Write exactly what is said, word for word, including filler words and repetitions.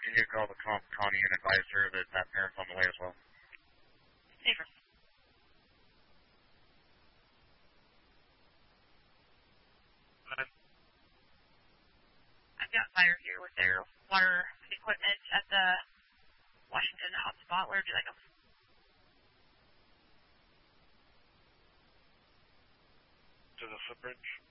Can you call the comp Connie and advise her that that parent's on the way as well? Safer. I've got fire here with their water equipment at the Washington hotspot. Where would you like them? To the footbridge.